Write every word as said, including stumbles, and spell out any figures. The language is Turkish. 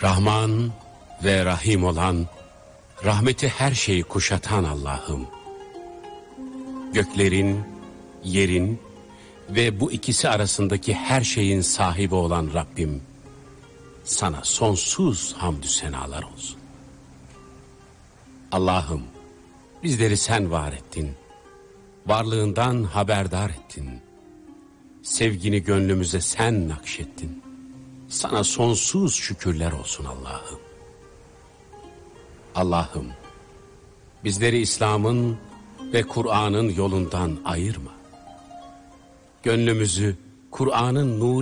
Rahman ve Rahim olan, rahmeti her şeyi kuşatan Allah'ım. Göklerin, yerin ve bu ikisi arasındaki her şeyin sahibi olan Rabbim, sana sonsuz hamdü senalar olsun. Allah'ım, bizleri sen var ettin, varlığından haberdar ettin. Sevgini gönlümüze sen nakşettin. Sana sonsuz şükürler olsun Allah'ım. Allah'ım, bizleri İslam'ın ve Kur'an'ın yolundan ayırma. Gönlümüzü Kur'an'ın nuru